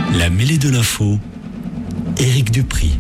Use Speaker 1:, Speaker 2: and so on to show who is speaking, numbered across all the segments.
Speaker 1: La mêlée de l'info, Éric Dupry.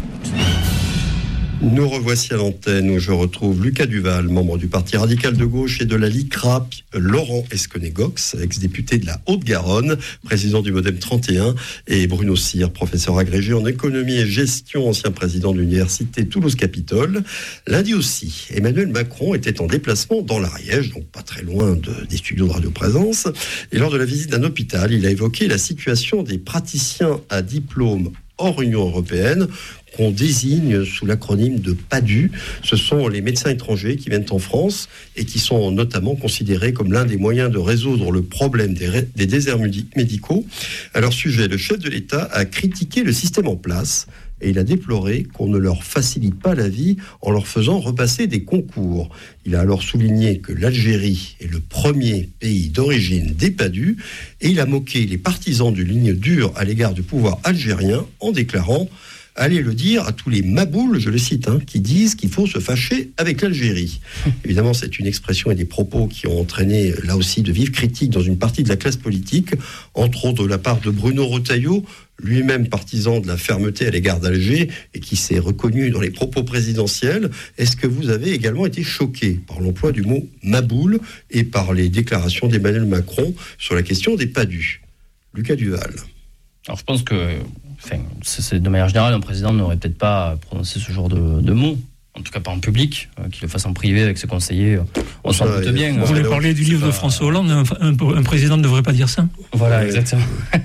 Speaker 2: Nous revoici à l'antenne où je retrouve Lucas Duval, membre du Parti radical de gauche et de la LICRA, Laurent Esconnet-Gox, ex-député de la Haute-Garonne, président du Modem 31, et Bruno Cyr, professeur agrégé en économie et gestion, ancien président de l'université Toulouse-Capitole. Lundi aussi, Emmanuel Macron était en déplacement dans l'Ariège, donc pas très loin des studios de Radio Présence, et lors de la visite d'un hôpital, il a évoqué la situation des praticiens à diplôme hors Union européenne, qu'on désigne sous l'acronyme de PADU. Ce sont les médecins étrangers qui viennent en France et qui sont notamment considérés comme l'un des moyens de résoudre le problème des déserts médicaux. À leur sujet, le chef de l'État a critiqué le système en place et il a déploré qu'on ne leur facilite pas la vie en leur faisant repasser des concours. Il a alors souligné que l'Algérie est le premier pays d'origine des PADU et il a moqué les partisans d'une ligne dure à l'égard du pouvoir algérien en déclarant « Allez le dire à tous les maboules, je le cite, qui disent qu'il faut se fâcher avec l'Algérie. » Évidemment, c'est une expression et des propos qui ont entraîné là aussi de vives critiques dans une partie de la classe politique, entre autres de la part de Bruno Retailleau, lui-même partisan de la fermeté à l'égard d'Alger et qui s'est reconnu dans les propos présidentiels. Est-ce que vous avez également été choqué par l'emploi du mot maboule et par les déclarations d'Emmanuel Macron sur la question des PADU ? Lucas Duval.
Speaker 3: Alors je pense que, c'est de manière générale, un président n'aurait peut-être pas prononcé ce genre de mots, en tout cas pas en public, qu'il le fasse en privé avec ses conseillers, on s'en doute bien.
Speaker 4: Vous voulez parler du livre de François Hollande, un président ne devrait pas dire ça.
Speaker 3: Voilà, exactement.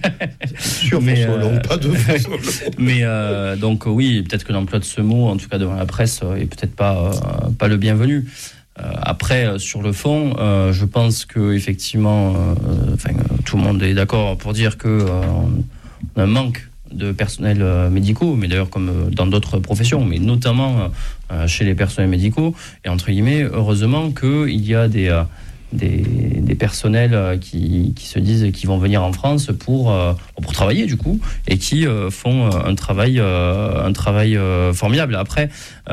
Speaker 2: Sur François Hollande, pas de François Hollande.
Speaker 3: Mais donc oui, peut-être que l'emploi de ce mot, en tout cas devant la presse, est peut-être pas le bienvenu. Après, sur le fond, je pense que effectivement, tout le monde est d'accord pour dire que on a un manque de personnels médicaux, mais d'ailleurs comme dans d'autres professions, mais notamment chez les personnels médicaux. Et entre guillemets, heureusement qu'il y a des personnels qui se disent qu'ils vont venir en France pour travailler du coup, et qui font un travail formidable. Après,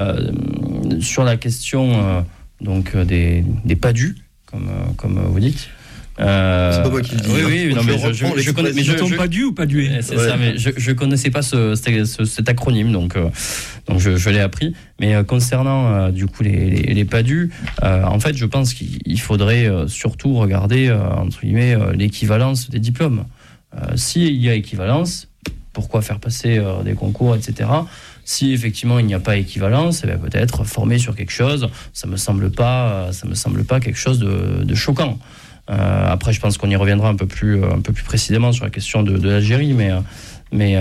Speaker 3: sur la question donc des PADU, comme vous dites.
Speaker 2: C'est pas moi qui le dis.
Speaker 3: Oui, non, mais je connais. Mais
Speaker 4: je pas dû ou pas dué.
Speaker 3: C'est ça, mais je connaissais pas cet acronyme, donc je l'ai appris. Mais concernant du coup les PADU, en fait, je pense qu'il faudrait surtout regarder entre guillemets l'équivalence des diplômes. S'il y a équivalence, pourquoi faire passer des concours, etc. Si effectivement il n'y a pas équivalence, peut-être former sur quelque chose. Ça me semble pas quelque chose de choquant. Après, je pense qu'on y reviendra un peu plus précisément sur la question de l'Algérie, mais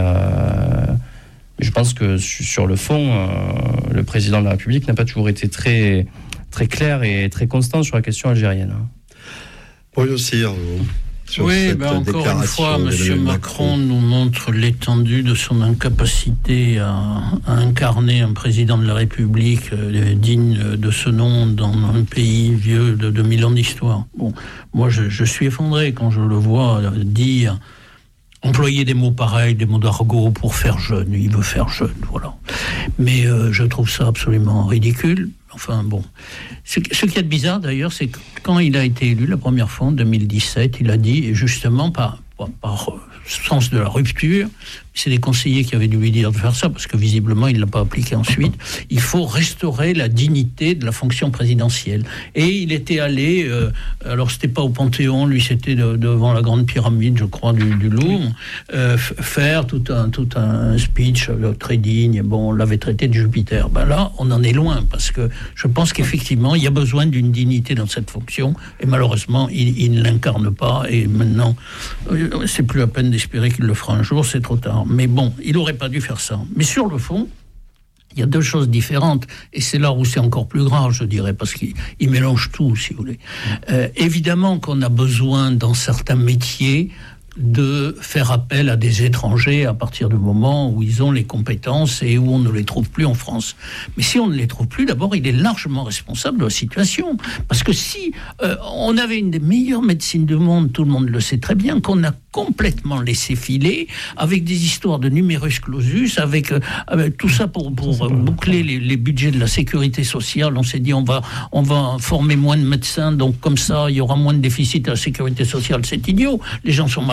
Speaker 3: je pense que sur le fond, le président de la République n'a pas toujours été très, très clair et très constant sur la question algérienne.
Speaker 2: Bruno Cyr,
Speaker 5: oui, encore une fois, M. Macron nous montre l'étendue de son incapacité à incarner un président de la République digne de ce nom dans un pays vieux de 2000 ans d'histoire. Bon, moi, je suis effondré quand je le vois dire, employer des mots pareils, des mots d'argot pour faire jeune. Il veut faire jeune, voilà. Mais je trouve ça absolument ridicule. Enfin bon, ce qui est bizarre d'ailleurs, c'est que quand il a été élu la première fois en 2017, il a dit, justement par sens de la rupture, c'est des conseillers qui avaient dû lui dire de faire ça, parce que visiblement il ne l'a pas appliqué ensuite, il faut restaurer la dignité de la fonction présidentielle. Et il était allé, alors c'était pas au Panthéon, lui c'était devant la grande pyramide, je crois, du Louvre, faire tout un speech très digne. Bon, on l'avait traité de Jupiter. Là, on en est loin, parce que je pense qu'effectivement, il y a besoin d'une dignité dans cette fonction, et malheureusement, il ne l'incarne pas, et maintenant, c'est plus la peine d'espérer qu'il le fera un jour, c'est trop tard. Mais bon, il n'aurait pas dû faire ça. Mais sur le fond, il y a deux choses différentes, et c'est là où c'est encore plus grave, je dirais, parce qu'il mélange tout, si vous voulez. Évidemment qu'on a besoin, dans certains métiers, de faire appel à des étrangers à partir du moment où ils ont les compétences et où on ne les trouve plus en France. Mais si on ne les trouve plus, d'abord, il est largement responsable de la situation. Parce que si on avait une des meilleures médecines du monde, tout le monde le sait très bien, qu'on a complètement laissé filer, avec des histoires de numerus clausus, avec tout ça pour boucler les budgets de la sécurité sociale. On s'est dit on va former moins de médecins, donc comme ça il y aura moins de déficit à la sécurité sociale. C'est idiot, les gens sont mal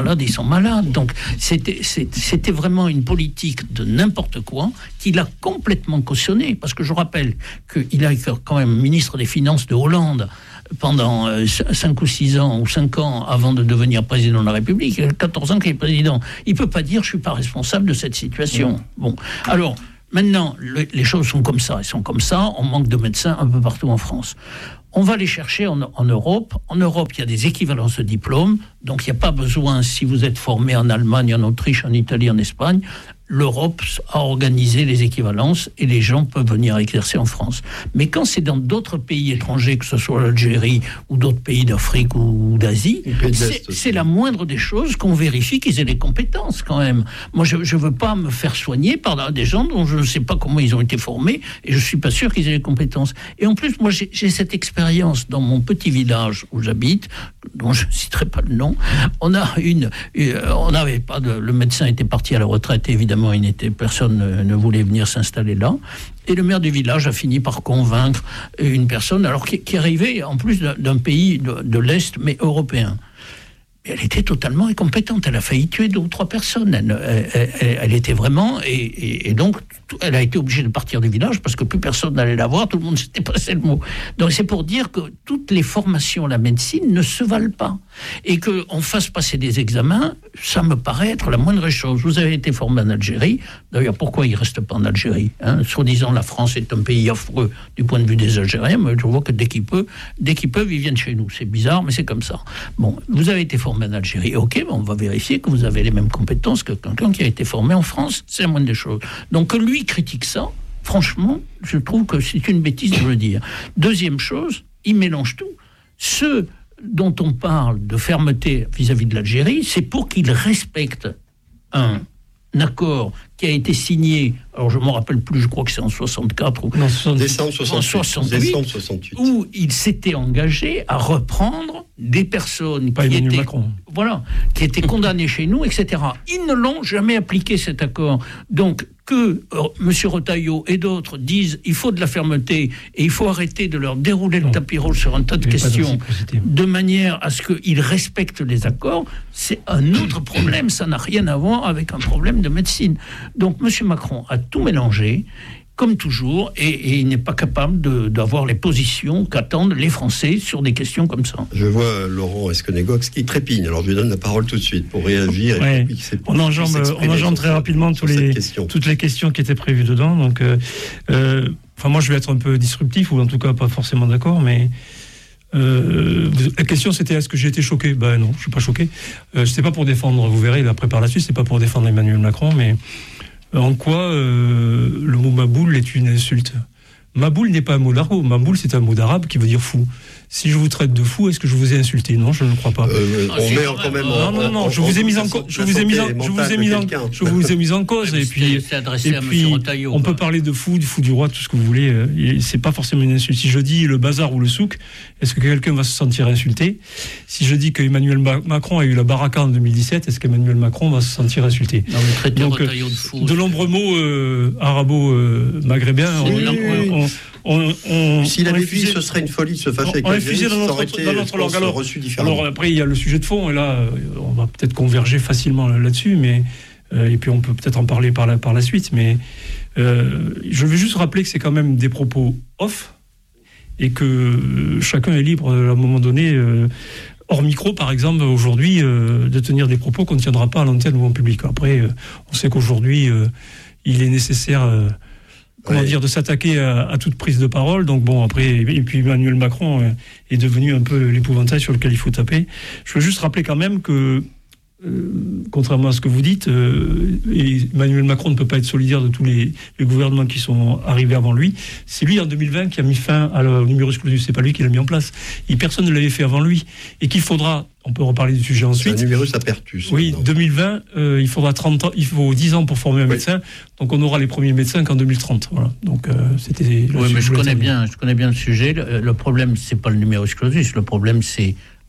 Speaker 5: malades, ils sont malades. Donc c'était vraiment une politique de n'importe quoi qu'il a complètement cautionné. Parce que je rappelle qu'il a été quand même ministre des Finances de Hollande pendant 5 ou 6 ans ou 5 ans avant de devenir président de la République. Il a 14 ans qu'il est président. Il ne peut pas dire « je ne suis pas responsable de cette situation ». Bon, alors, maintenant, les choses sont comme ça. Elles sont comme ça. On manque de médecins un peu partout en France. On va les chercher en Europe. En Europe, il y a des équivalences de diplômes. Donc, il n'y a pas besoin, si vous êtes formé en Allemagne, en Autriche, en Italie, en Espagne, l'Europe a organisé les équivalences et les gens peuvent venir exercer en France. Mais quand c'est dans d'autres pays étrangers, que ce soit l'Algérie ou d'autres pays d'Afrique ou d'Asie, c'est la moindre des choses qu'on vérifie qu'ils aient les compétences quand même. Moi, je ne veux pas me faire soigner par des gens dont je ne sais pas comment ils ont été formés et je ne suis pas sûr qu'ils aient les compétences. Et en plus, moi, j'ai cette expérience dans mon petit village où j'habite, dont je ne citerai pas le nom. On n'avait pas le médecin était parti à la retraite, évidemment. Personne ne voulait venir s'installer là. Et le maire du village a fini par convaincre une personne, alors qui arrivait en plus d'un pays de l'Est, mais européen. Elle était totalement incompétente. Elle a failli tuer 2 ou 3 personnes. Elle était vraiment... Et donc, elle a été obligée de partir du village parce que plus personne n'allait la voir. Tout le monde s'était passé le mot. Donc, c'est pour dire que toutes les formations à la médecine ne se valent pas. Et qu'on fasse passer des examens, ça me paraît être la moindre chose. Vous avez été formé en Algérie. D'ailleurs, pourquoi il ne reste pas en Algérie, soi-disant, la France est un pays affreux du point de vue des Algériens. Mais je vois que dès qu'ils peuvent, ils viennent chez nous. C'est bizarre, mais c'est comme ça. Bon, vous avez été formé en Algérie. Ok, on va vérifier que vous avez les mêmes compétences que quelqu'un qui a été formé en France. C'est la moindre des choses. Donc, que lui critique ça, franchement, je trouve que c'est une bêtise de le dire. Deuxième chose, il mélange tout. Ceux dont on parle de fermeté vis-à-vis de l'Algérie, c'est pour qu'ils respectent un accord qui a été signé, alors je ne me rappelle plus, je crois que c'est en 64 ou
Speaker 2: décembre 68,
Speaker 5: où il s'était engagé à reprendre des personnes qui étaient condamnées chez nous, etc. Ils ne l'ont jamais appliqué, cet accord. Donc, que M. Retailleau et d'autres disent il faut de la fermeté et il faut arrêter de leur dérouler le tapis rouge sur un tas de questions de manière à ce qu'ils respectent les accords, c'est un autre problème. Ça n'a rien à voir avec un problème de médecine. Donc M. Macron a tout mélangé, comme toujours, et il n'est pas capable d'avoir les positions qu'attendent les Français sur des questions comme ça.
Speaker 2: Je vois Laurent Esquenet-Gox qui trépigne, alors je lui donne la parole tout de suite pour réagir.
Speaker 4: Ouais. On enjambe très rapidement toutes les questions qui étaient prévues dedans. Donc, moi je vais être un peu disruptif, ou en tout cas pas forcément d'accord, mais la question c'était est-ce que j'ai été choqué ? Ben non, je ne suis pas choqué. C'est pas pour défendre, vous verrez après par la suite, c'est pas pour défendre Emmanuel Macron, mais en quoi le mot Maboul est une insulte ? Maboul n'est pas un mot d'argot. Maboul, c'est un mot d'arabe qui veut dire fou. Si je vous traite de fou, est-ce que je vous ai insulté ? Non, je ne le crois pas. Non. Je vous ai mis en cause. Je vous ai mis en cause. Et puis, on peut parler de fou du roi, tout ce que vous voulez. C'est pas forcément une insulte. Si je dis le bazar ou le souk, est-ce que quelqu'un va se sentir insulté ? Si je dis qu'Emmanuel Macron a eu la baraka en 2017, est-ce qu'Emmanuel Macron va se sentir insulté ? Donc, de nombreux mots arabo-maghrébins.
Speaker 2: S'il avait dit ce serait une folie de se fâcher avec l'Algérie, ça aurait été reçu différemment.
Speaker 4: Alors après, il y a le sujet de fond, et là, on va peut-être converger facilement là-dessus, mais et puis on peut peut-être en parler par la suite, mais je veux juste rappeler que c'est quand même des propos off, et que chacun est libre à un moment donné, hors micro par exemple, aujourd'hui, de tenir des propos qu'on ne tiendra pas à l'antenne ou en public. Après, on sait qu'aujourd'hui, il est nécessaire... de s'attaquer à toute prise de parole. Donc bon, après, et puis Emmanuel Macron est devenu un peu l'épouvantail sur lequel il faut taper. Je veux juste rappeler quand même que, contrairement à ce que vous dites, Emmanuel Macron ne peut pas être solidaire de tous les gouvernements qui sont arrivés avant lui. C'est lui, en 2020, qui a mis fin au numerus clausus. C'est pas lui qui l'a mis en place. Et personne ne l'avait fait avant lui. Et qu'il faudra... On peut reparler du sujet ensuite.
Speaker 2: C'est un numerus apertus.
Speaker 4: Oui, 2020, il faudra 30 ans, il faut 10 ans pour former un médecin. Donc on aura les premiers médecins qu'en 2030. Voilà. Donc c'était.
Speaker 5: Oui, mais je connais bien le sujet. Le problème, c'est pas le numerus clausus. Le problème, c'est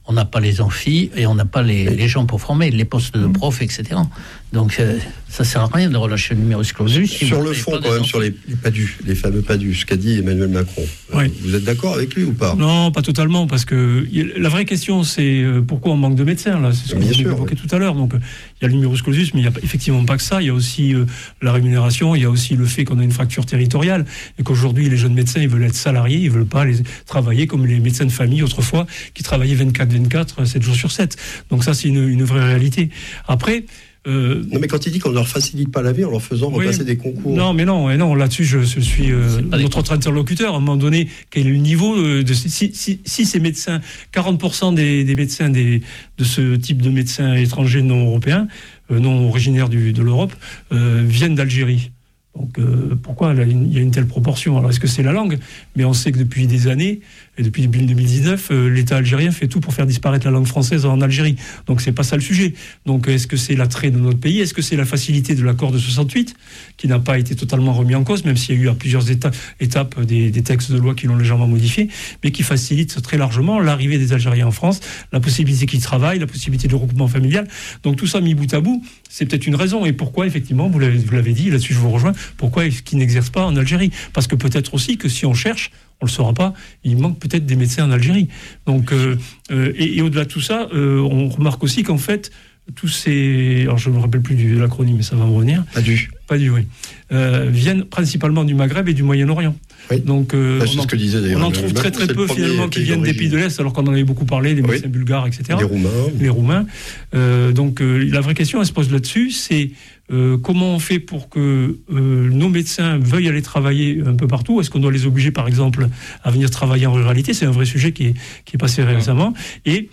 Speaker 5: on n'a pas les amphis et on n'a pas les gens pour former, les postes de profs, etc. Donc ça sert à rien de relâcher le numerus clausus.
Speaker 2: Sur le fond, quand même, sur les PADU, les fameux PADU, ce qu'a dit Emmanuel Macron.
Speaker 4: Oui.
Speaker 2: Vous êtes d'accord avec lui ou pas?
Speaker 4: Non, pas totalement, parce que la vraie question, c'est pourquoi on manque de médecins, là. C'est ce que vous avez évoqué tout à l'heure. Donc, il y a le numerus clausus, mais il n'y a effectivement pas que ça. Il y a aussi la rémunération, il y a aussi le fait qu'on a une fracture territoriale, et qu'aujourd'hui, les jeunes médecins, ils veulent être salariés, ils veulent pas travailler comme les médecins de famille autrefois, qui travaillaient 24/24, 7 jours sur 7. Donc ça, c'est une vraie réalité. Après...
Speaker 2: Non, mais quand il dit qu'on ne leur facilite pas la vie en leur faisant repasser des concours.
Speaker 4: Non, mais non, là-dessus, je suis notre interlocuteur. À un moment donné, quel est le niveau de si ces médecins, 40% des médecins de ce type de médecins étrangers non européens, non originaires de l'Europe, viennent d'Algérie. Donc pourquoi il y a une telle proportion? Alors est-ce que c'est la langue? Mais on sait que depuis des années, et depuis 2019, l'État algérien fait tout pour faire disparaître la langue française en Algérie. Donc c'est pas ça le sujet. Donc est-ce que c'est l'attrait de notre pays? Est-ce que c'est la facilité de l'accord de 68 qui n'a pas été totalement remis en cause, même s'il y a eu à plusieurs étapes des textes de loi qui l'ont légèrement modifié, mais qui facilite très largement l'arrivée des Algériens en France, la possibilité qu'ils travaillent, la possibilité de regroupement familial. Donc tout ça mis bout à bout, c'est peut-être une raison. Et pourquoi, effectivement, vous l'avez dit, là-dessus je vous rejoins, pourquoi est-ce qu'ils n'exercent pas en Algérie? Parce que peut-être aussi que si on cherche, on ne le saura pas, il manque peut-être des médecins en Algérie. Donc, et au-delà de tout ça, on remarque aussi qu'en fait, tous ces... Alors je ne me rappelle plus de l'acronyme, mais ça va me revenir. PADU, oui. Viennent principalement du Maghreb et du Moyen-Orient.
Speaker 2: Oui.
Speaker 4: Donc,
Speaker 2: c'est ce que disait d'ailleurs.
Speaker 4: On en trouve très peu finalement qui viennent des pays de l'Est, alors qu'on en avait beaucoup parlé, les médecins bulgares, etc. Les Roumains. Donc la vraie question, elle se pose là-dessus, c'est comment on fait pour que nos médecins veuillent aller travailler un peu partout? Est-ce qu'on doit les obliger, par exemple, à venir travailler en ruralité? C'est un vrai sujet qui est passé récemment. Et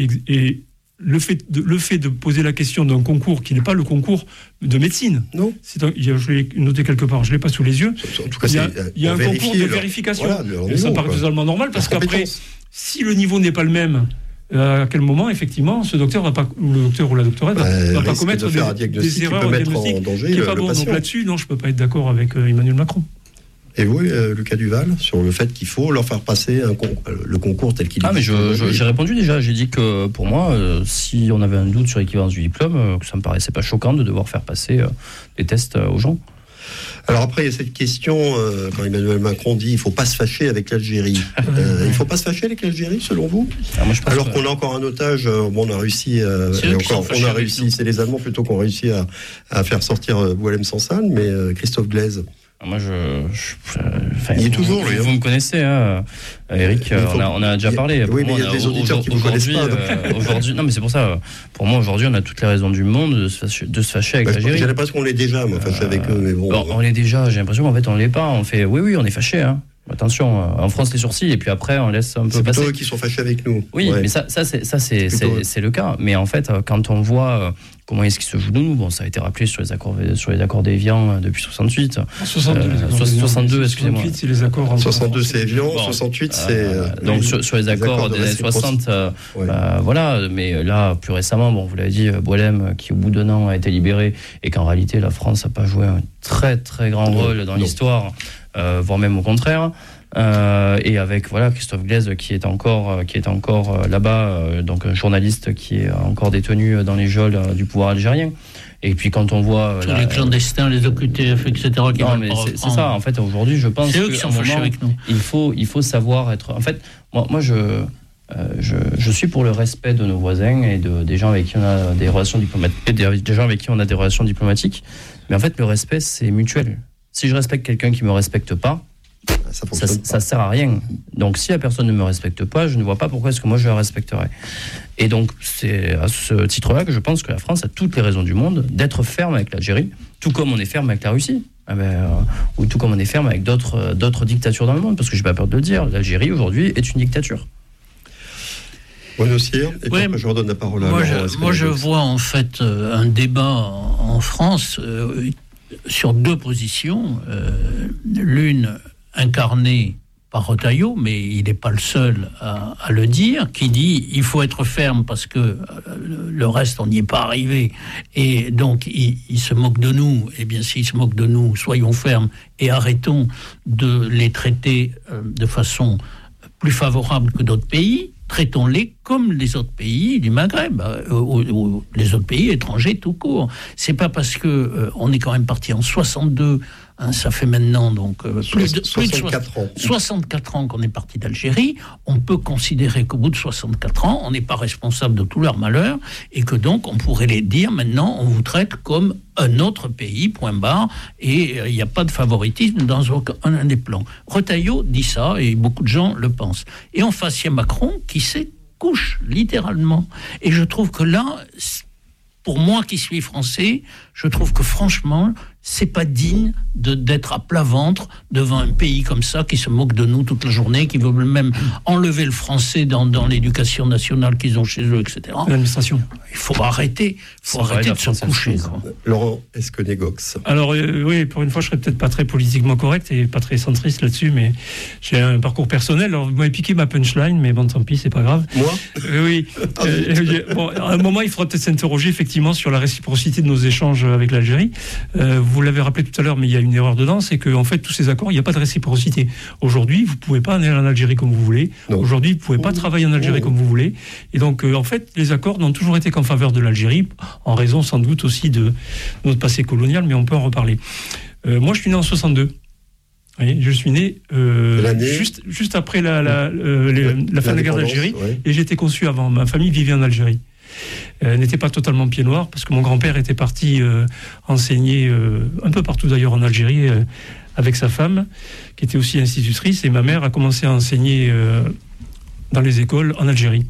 Speaker 4: le fait de poser la question d'un concours qui n'est pas le concours de médecine. Non. Je l'ai noté quelque part, je ne l'ai pas sous les yeux.
Speaker 2: En tout cas,
Speaker 4: il y a un concours de vérification. Voilà, ça paraît totalement normal, parce qu'après, si le niveau n'est pas le même, à quel moment, effectivement, ce docteur va pas, le docteur ou la doctorate va pas commettre des erreurs diagnostiques qui n'est pas bon. Donc là-dessus, non, je ne peux pas être d'accord avec Emmanuel Macron.
Speaker 2: Et vous, Lucas Duval, sur le fait qu'il faut leur faire passer le concours tel qu'il est?
Speaker 3: Mais j'ai répondu déjà. J'ai dit que pour moi, si on avait un doute sur l'équivalence du diplôme, que ça me paraissait pas choquant de devoir faire passer des tests aux gens.
Speaker 2: Alors après, il y a cette question, quand Emmanuel Macron dit il ne faut pas se fâcher avec l'Algérie. Il ne faut pas se fâcher avec l'Algérie, selon vous? Alors qu'on a encore un otage, on a réussi, c'est les Allemands plutôt qui ont réussi à faire sortir Boualem Sansal, mais Christophe Glaise.
Speaker 3: Moi,
Speaker 2: il est toujours, lui.
Speaker 3: Vous me connaissez, hein, Eric, on a déjà parlé.
Speaker 2: Oui, mais il y a des auditeurs qui ne vous connaissent pas.
Speaker 3: Aujourd'hui, non, mais c'est pour ça. Pour moi, aujourd'hui, on a toutes les raisons du monde de se fâcher avec l'Algérie.
Speaker 2: J'ai l'impression qu'on l'est déjà, moi, fâché avec eux. Mais bon.
Speaker 3: On l'est déjà, j'ai l'impression qu'en fait, on ne l'est pas. On fait, oui, on est fâché, hein. Attention, on fronce les sourcils et puis après on laisse un peu passer.
Speaker 2: C'est plutôt eux qui sont fâchés avec nous.
Speaker 3: Oui, mais ça c'est le cas. Mais en fait, quand on voit comment est-ce qu'ils se jouent de nous, bon, ça a été rappelé sur les accords d'Évian depuis 68. 62, excusez-moi.
Speaker 4: 68, c'est les accords.
Speaker 2: 62, c'est Évian. 68, c'est.
Speaker 3: Donc sur les accords des années 60, voilà. Mais là, plus récemment, bon, vous l'avez dit, Boualem, qui au bout d'un an a été libéré et qu'en réalité la France n'a pas joué un très très grand rôle dans l'histoire. Voire même au contraire, et avec Christophe Glaise qui est encore là-bas, donc un journaliste qui est encore détenu dans les geôles du pouvoir algérien. Et puis quand on voit
Speaker 5: tous les clandestins, les OQTF, etc.
Speaker 3: Non, mais c'est ça. En fait, aujourd'hui, je pense qu'à un moment, il faut savoir être. En fait, moi, je suis pour le respect de nos voisins et des gens avec qui on a des relations diplomatiques. Mais en fait, le respect, c'est mutuel. Si je respecte quelqu'un qui ne me respecte pas, ça sert à rien. Donc si la personne ne me respecte pas, je ne vois pas pourquoi est-ce que moi je la respecterais. Et donc c'est à ce titre-là que je pense que la France a toutes les raisons du monde d'être ferme avec l'Algérie, tout comme on est ferme avec la Russie. Ou tout comme on est ferme avec d'autres dictatures dans le monde, parce que je n'ai pas peur de le dire, l'Algérie aujourd'hui est une dictature.
Speaker 2: Je redonne la parole à Laurent.
Speaker 5: Moi je vois en fait un débat en France sur deux positions, l'une incarnée par Retailleau, mais il n'est pas le seul à le dire, qui dit il faut être ferme parce que le reste on n'y est pas arrivé, et donc il se moque de nous. Eh bien s'il se moque de nous, soyons fermes et arrêtons de les traiter de façon plus favorable que d'autres pays. Traitons-les comme les autres pays du Maghreb, ou les autres pays étrangers tout court. C'est pas parce que on est quand même parti en 62. Ça fait maintenant donc plus de 64 ans qu'on est parti d'Algérie. On peut considérer qu'au bout de 64 ans, on n'est pas responsable de tout leur malheur et que donc on pourrait les dire maintenant, on vous traite comme un autre pays, point barre, et il n'y a pas de favoritisme dans aucun des plans. Retailleau dit ça et beaucoup de gens le pensent. Et en face, il y a Macron qui s'écouche littéralement. Et je trouve que là, pour moi qui suis français, je trouve que franchement, c'est pas digne d'être à plat ventre devant un pays comme ça qui se moque de nous toute la journée, qui veut même enlever le français dans l'éducation nationale qu'ils ont chez eux, etc.
Speaker 4: L'administration.
Speaker 5: Il faut arrêter de se coucher.
Speaker 2: Laurent Esquenet-Gox.
Speaker 4: Alors oui, pour une fois, je serais peut-être pas très politiquement correct et pas très centriste là-dessus, mais j'ai un parcours personnel. Alors vous m'avez piqué ma punchline, mais bon, tant pis, c'est pas grave.
Speaker 2: Moi
Speaker 4: oui. Bon, à un moment, il faudra peut-être s'interroger effectivement sur la réciprocité de nos échanges avec l'Algérie. Vous l'avez rappelé tout à l'heure, mais il y a une erreur dedans, c'est qu'en fait, tous ces accords, il n'y a pas de réciprocité. Aujourd'hui, vous ne pouvez pas aller en Algérie comme vous voulez. Non. Aujourd'hui, vous ne pouvez pas travailler en Algérie comme vous voulez. Et donc, en fait, les accords n'ont toujours été qu'en faveur de l'Algérie, en raison sans doute aussi de notre passé colonial, mais on peut en reparler. Moi, je suis né en 62. Oui, je suis né juste après la fin de la guerre d'Algérie, et j'ai été conçu avant. Ma famille vivait en Algérie. N'était pas totalement pied noir, parce que mon grand-père était parti enseigner un peu partout d'ailleurs en Algérie avec sa femme, qui était aussi institutrice, et ma mère a commencé à enseigner dans les écoles en Algérie.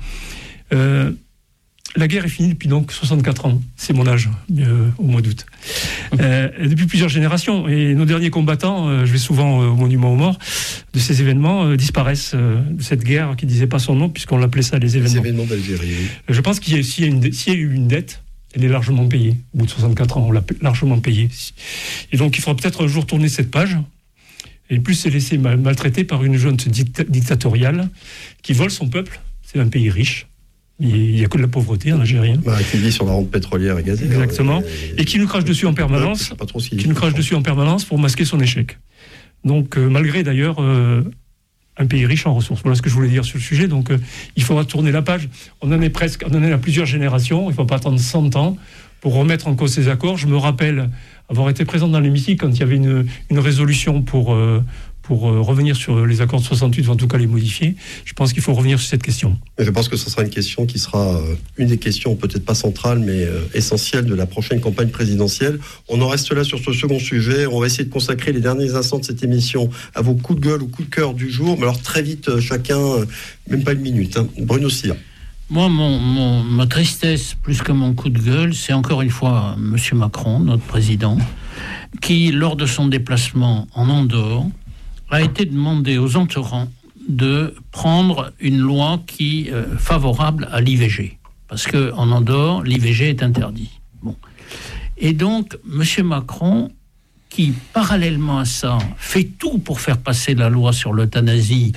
Speaker 4: La guerre est finie depuis donc 64 ans, c'est mon âge, au mois d'août. Depuis plusieurs générations, et nos derniers combattants, je vais souvent au Monument aux Morts, de ces événements disparaissent de cette guerre qui ne disait pas son nom, puisqu'on l'appelait ça les événements.
Speaker 2: Les événements d'Algérie. Oui.
Speaker 4: Je pense qu'il y a eu une dette, elle est largement payée. Au bout de 64 ans, on l'a largement payée. Et donc il faudra peut-être un jour tourner cette page, et plus se laisser maltraiter par une junte dictatoriale qui vole son peuple. C'est un pays riche. Il n'y a que de la pauvreté en Algérie.
Speaker 2: Qui vit sur la rente pétrolière et gazière.
Speaker 4: Exactement. Et qui nous crache dessus en permanence. Qui nous crache dessus en permanence pour masquer son échec. Donc, malgré d'ailleurs un pays riche en ressources. Voilà ce que je voulais dire sur le sujet. Donc, il faudra tourner la page. On en est à plusieurs générations. Il ne faut pas attendre 100 ans pour remettre en cause ces accords. Je me rappelle avoir été présent dans l'hémicycle quand il y avait une résolution pour revenir sur les accords de 68, ou en tout cas les modifier. Je pense qu'il faut revenir sur cette question.
Speaker 2: Je pense que ce sera une question qui sera une des questions, peut-être pas centrale, mais essentielle de la prochaine campagne présidentielle. On en reste là sur ce second sujet. On va essayer de consacrer les derniers instants de cette émission à vos coups de gueule ou coups de cœur du jour. Mais alors très vite, chacun, même pas une minute. Bruno Cyr.
Speaker 5: Moi, ma tristesse, plus que mon coup de gueule, c'est encore une fois M. Macron, notre président, qui, lors de son déplacement en Andorre, a été demandé aux entourants de prendre une loi qui favorable à l'IVG. Parce qu'en Andorre, l'IVG est interdit. Bon. Et donc, M. Macron, qui, parallèlement à ça, fait tout pour faire passer la loi sur l'euthanasie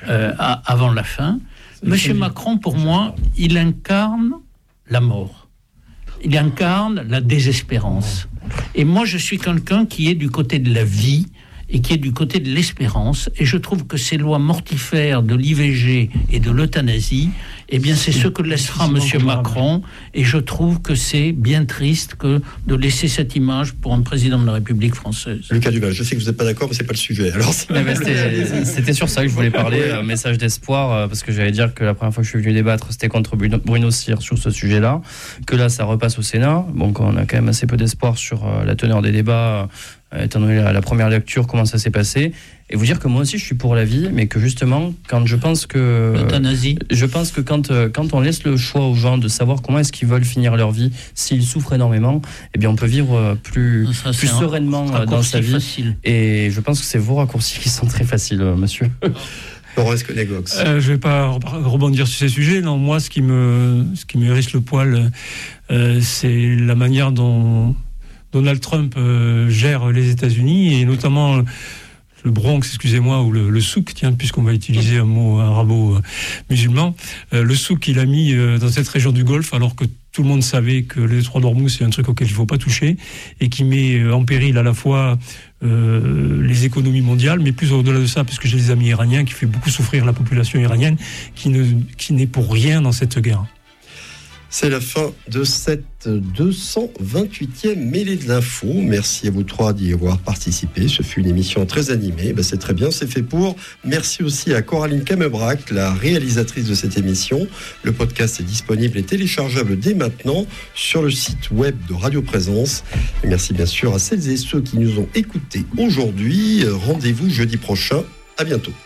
Speaker 5: avant la fin, M. Macron, pour moi, il incarne la mort. Il incarne la désespérance. Et moi, je suis quelqu'un qui est du côté de la vie, et qui est du côté de l'espérance, et je trouve que ces lois mortifères de l'IVG et de l'euthanasie, eh bien c'est ce que laissera M. Macron, et je trouve que c'est bien triste que de laisser cette image pour un président de la République française.
Speaker 2: Lucas Duval, je sais que vous n'êtes pas d'accord, mais c'est pas le sujet. Alors
Speaker 3: c'était sur ça que je voulais parler, un message d'espoir, parce que j'allais dire que la première fois que je suis venu débattre, c'était contre Bruno Cyr sur ce sujet-là, que là ça repasse au Sénat, donc on a quand même assez peu d'espoir sur la teneur des débats, étant donné la première lecture, comment ça s'est passé, et vous dire que moi aussi je suis pour la vie, mais que justement, quand je pense que
Speaker 5: l'euthanasie,
Speaker 3: je pense que quand on laisse le choix aux gens de savoir comment est-ce qu'ils veulent finir leur vie, s'ils souffrent énormément, eh bien on peut vivre plus sereinement dans sa vie. Facile. Et je pense que c'est vos raccourcis qui sont très faciles, monsieur.
Speaker 2: Laurent Esquenet-Gox.
Speaker 4: Je ne vais pas rebondir sur ces sujets. Non, moi, ce qui me hérisse le poil, c'est la manière dont Donald Trump gère les États-Unis, et notamment le Bronx, excusez-moi, ou le souk, tiens, puisqu'on va utiliser un mot arabo-musulman, le souk qu'il a mis dans cette région du Golfe, alors que tout le monde savait que le détroit d'Ormuz, c'est un truc auquel il ne faut pas toucher et qui met en péril à la fois les économies mondiales, mais plus au-delà de ça, parce que j'ai des amis iraniens qui fait beaucoup souffrir la population iranienne, qui n'est pour rien dans cette guerre.
Speaker 2: C'est la fin de cette 228e mêlée de l'info. Merci à vous trois d'y avoir participé. Ce fut une émission très animée. C'est très bien, c'est fait pour. Merci aussi à Coraline Camebrac, la réalisatrice de cette émission. Le podcast est disponible et téléchargeable dès maintenant sur le site web de Radio Présence. Et merci bien sûr à celles et ceux qui nous ont écoutés aujourd'hui. Rendez-vous jeudi prochain. À bientôt.